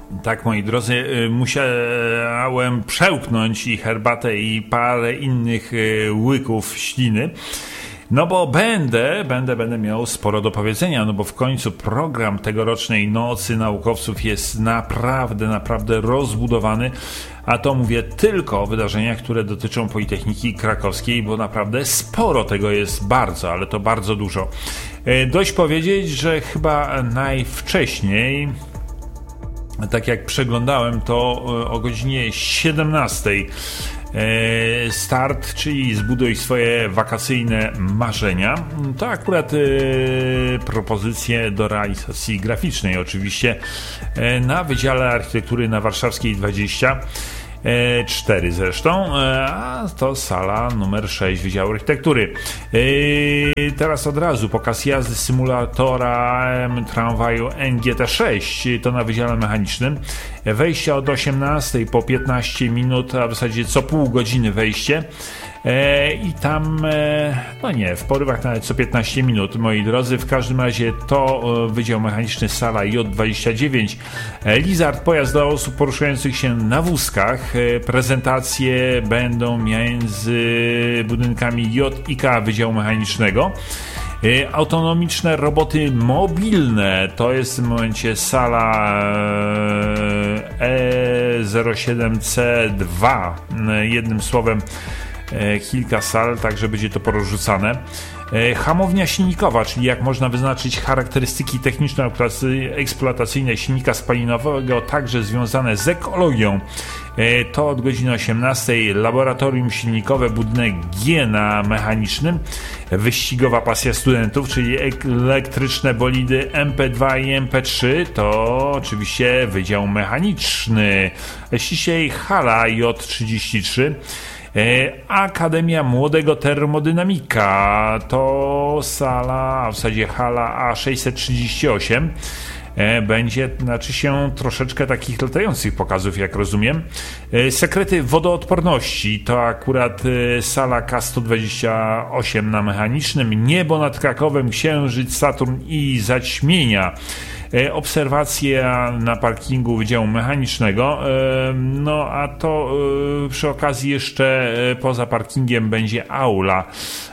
Tak, moi drodzy, musiałem przełknąć i herbatę, i parę innych łyków śliny. No bo będę miał sporo do powiedzenia, no bo w końcu program tegorocznej Nocy Naukowców jest naprawdę rozbudowany, a to mówię tylko o wydarzeniach, które dotyczą Politechniki Krakowskiej, bo naprawdę sporo tego jest, bardzo, ale to bardzo dużo. Dość powiedzieć, że chyba najwcześniej, tak jak przeglądałem, to o godzinie 17 start, czyli zbuduj swoje wakacyjne marzenia. To akurat propozycje do realizacji graficznej oczywiście na Wydziale Architektury na Warszawskiej 24 zresztą, a to sala numer 6 Wydziału Architektury. Teraz od razu pokaz jazdy symulatorem tramwaju NGT6, to na Wydziale Mechanicznym. Wejścia od 18 po 15 minut, a w zasadzie co pół godziny wejście. I tam, no nie, w porywach nawet co 15 minut, moi drodzy. W każdym razie to Wydział Mechaniczny, sala J29. Lizard, pojazd dla osób poruszających się na wózkach. Prezentacje będą między budynkami J i K Wydziału Mechanicznego. Autonomiczne roboty mobilne, to jest w tym momencie sala E07C2. Jednym słowem kilka sal, także będzie to porozrzucane. Hamownia silnikowa, czyli jak można wyznaczyć charakterystyki techniczno-eksploatacyjne silnika spalinowego, także związane z ekologią. To od godziny 18. Laboratorium silnikowe, budynek G na Mechanicznym. Wyścigowa pasja studentów, czyli elektryczne bolidy MP2 i MP3, to oczywiście Wydział Mechaniczny. Ściślej hala J33. Akademia Młodego Termodynamika, to sala, a w zasadzie hala A638. Będzie, znaczy się, troszeczkę takich latających pokazów, jak rozumiem. Sekrety wodoodporności, to akurat sala K128 na Mechanicznym. Niebo nad Krakowem, Księżyc, Saturn i zaćmienia. Obserwacja na parkingu Wydziału Mechanicznego. No a to przy okazji jeszcze poza parkingiem będzie aula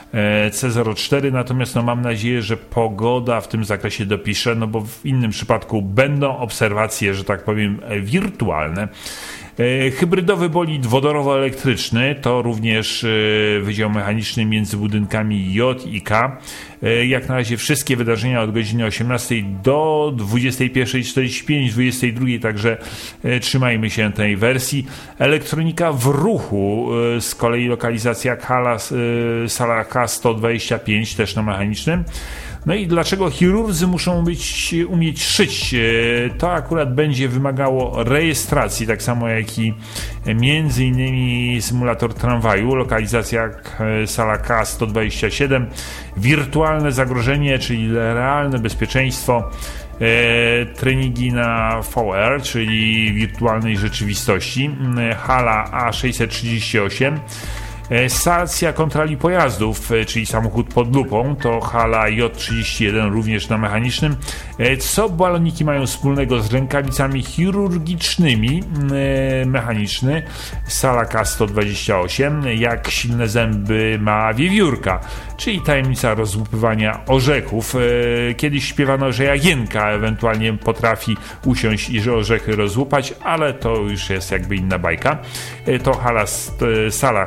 C04, natomiast no mam nadzieję, że pogoda w tym zakresie dopisze, no bo w innym przypadku będą obserwacje, że tak powiem, wirtualne. Hybrydowy bolid wodorowo-elektryczny, to również Wydział Mechaniczny między budynkami J i K. Jak na razie wszystkie wydarzenia od godziny 18 do 21:45, 22, także trzymajmy się tej wersji. Elektronika w ruchu, z kolei lokalizacja sala K125, też na Mechanicznym. No i dlaczego chirurdzy muszą umieć szyć? To akurat będzie wymagało rejestracji, tak samo jak i między innymi symulator tramwaju, lokalizacja sala K127, wirtualne zagrożenie, czyli realne bezpieczeństwo, treningi na VR, czyli wirtualnej rzeczywistości, hala A638, stacja kontroli pojazdów, czyli samochód pod lupą, to hala J31, również na Mechanicznym. Co baloniki mają wspólnego z rękawicami chirurgicznymi? Mechaniczny, sala K128. Jak silne zęby ma wiewiórka, czyli tajemnica rozłupywania orzechów. Kiedyś śpiewano, że Jagienka ewentualnie potrafi usiąść i że orzechy rozłupać, ale to już jest jakby inna bajka. To sala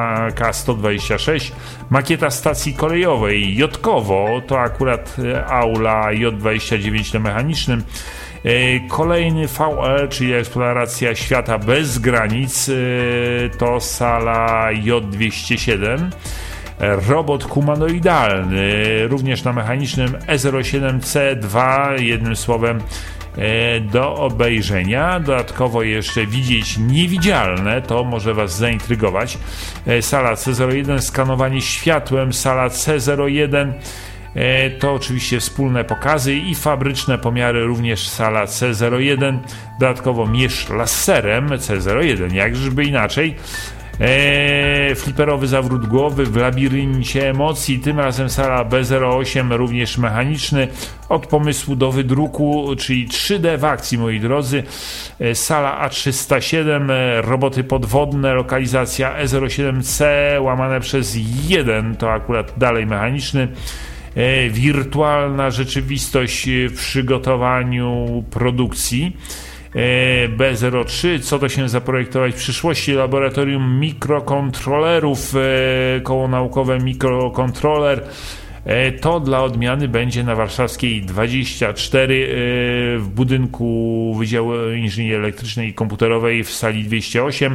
K126. Makieta stacji kolejowej Jotkowo, to akurat aula J29 na Mechanicznym. Kolejny VR, czyli eksploracja świata bez granic, to sala J207. Robot humanoidalny, również na Mechanicznym, E07C2, jednym słowem do obejrzenia. Dodatkowo jeszcze widzieć niewidzialne, to może Was zaintrygować. Sala C01, skanowanie światłem, sala C01, to oczywiście wspólne pokazy i fabryczne pomiary, również sala C01. Dodatkowo mierz laserem C01, jakżeby inaczej. Fliperowy zawrót głowy w labiryncie emocji, tym razem sala B08, również mechaniczny, od pomysłu do wydruku, czyli 3D w akcji, moi drodzy. Sala A307, roboty podwodne, lokalizacja E07C łamane przez 1, to akurat dalej mechaniczny. Wirtualna rzeczywistość w przygotowaniu produkcji. B03, co to się zaprojektować w przyszłości, laboratorium mikrokontrolerów, koło naukowe mikrokontroler, to dla odmiany będzie na Warszawskiej 24 w budynku Wydziału Inżynierii Elektrycznej i Komputerowej w sali 208.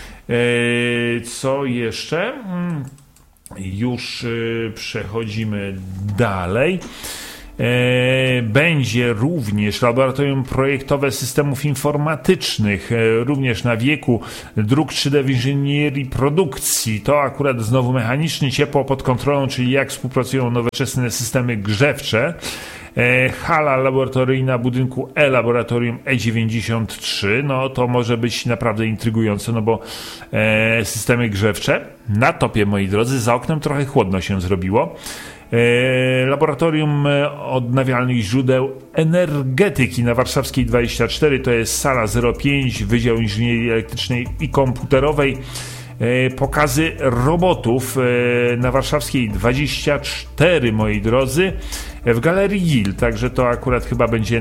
Co jeszcze? Już przechodzimy dalej. Będzie również laboratorium projektowe systemów informatycznych, również na wieku, druk 3D w inżynierii produkcji, to akurat znowu mechaniczny, ciepło pod kontrolą, czyli jak współpracują nowoczesne systemy grzewcze. Hala laboratoryjna budynku laboratorium E93, no to może być naprawdę intrygujące, no bo systemy grzewcze na topie, moi drodzy, za oknem trochę chłodno się zrobiło. Laboratorium odnawialnych źródeł energetyki na Warszawskiej 24, to jest sala 05, Wydział Inżynierii Elektrycznej i Komputerowej. Pokazy robotów na Warszawskiej 24, moi drodzy, w Galerii GIL, także to akurat chyba będzie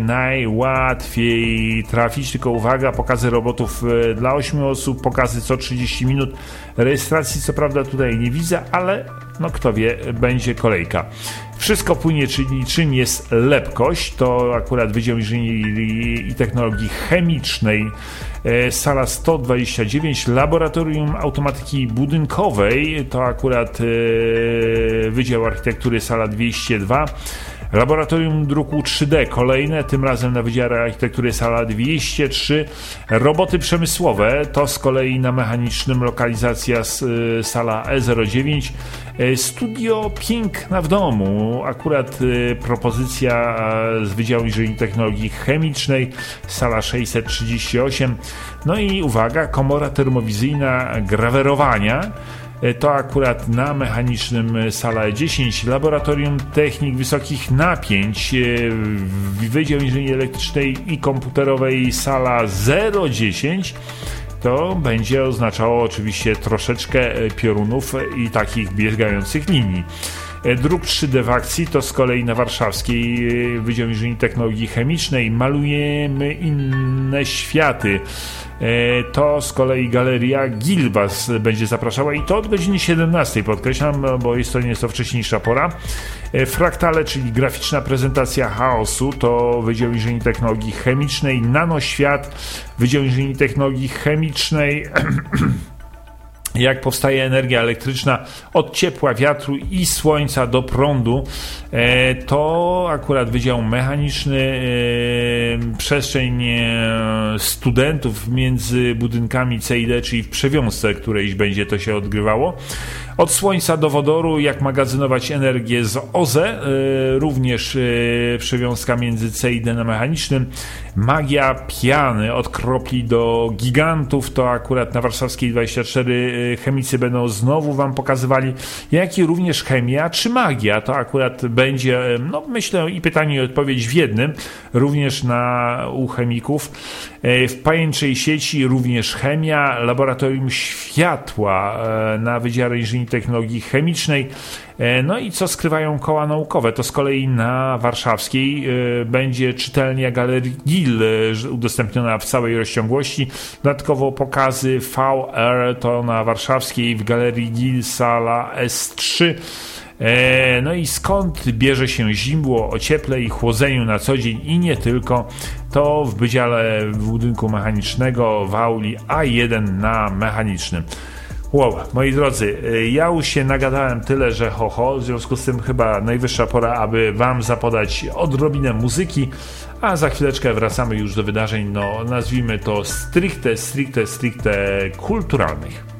najłatwiej trafić, tylko uwaga, pokazy robotów dla 8 osób, pokazy co 30 minut, rejestracji co prawda tutaj nie widzę, ale no kto wie, będzie kolejka. Wszystko płynie, czyli czym jest lepkość, to akurat Wydział Inżynierii i Technologii Chemicznej, sala 129, Laboratorium Automatyki Budynkowej, to akurat Wydział Architektury, sala 202, Laboratorium Druku 3D, kolejne, tym razem na Wydziale Architektury, sala 203, roboty przemysłowe, to z kolei na mechanicznym, lokalizacja sala E09, studio piękna w domu, akurat propozycja z Wydziału Inżynierii i Technologii Chemicznej, sala 638, no i uwaga, komora termowizyjna grawerowania, to akurat na mechanicznym sala 10, Laboratorium Technik Wysokich Napięć, Wydział Inżynierii Elektrycznej i Komputerowej, sala 010, to będzie oznaczało oczywiście troszeczkę piorunów i takich biegających linii. Druk 3D w akcji, to z kolei na Warszawskiej Wydział Inżynierii i Technologii Chemicznej, malujemy inne światy. To z kolei Galeria GIL was będzie zapraszała i to od godziny 17, podkreślam, bo jest to nieco wcześniejsza pora. Fraktale, czyli graficzna prezentacja chaosu, to Wydział Inżynierii i Technologii Chemicznej, Nanoświat, Wydział Inżynierii i Technologii Chemicznej, jak powstaje energia elektryczna od ciepła, wiatru i słońca do prądu, to akurat Wydział Mechaniczny, przestrzeń studentów między budynkami C i D, czyli w przewiązce którejś będzie to się odgrywało. Od słońca do wodoru, jak magazynować energię z OZE, również przewiązka między C i D na mechanicznym. Magia piany, od kropli do gigantów, to akurat na Warszawskiej 24 chemicy będą znowu wam pokazywali, jak i również chemia czy magia, to akurat będzie, no myślę, i pytanie i odpowiedź w jednym, również u chemików. W pajęczej sieci również chemia, laboratorium światła na Wydziale Inżynierii i Technologii Chemicznej. No i co skrywają koła naukowe? To z kolei na Warszawskiej będzie czytelnia Galerii GIL udostępniona w całej rozciągłości. Dodatkowo pokazy VR to na Warszawskiej w Galerii GIL sala S3. No i skąd bierze się zimło o cieple i chłodzeniu na co dzień i nie tylko, to w Wydziale Budynku Mechanicznego w auli A1 na mechanicznym. Wow, moi drodzy, ja już się nagadałem tyle, że w związku z tym chyba najwyższa pora, aby wam zapodać odrobinę muzyki, a za chwileczkę wracamy już do wydarzeń, no nazwijmy to stricte kulturalnych.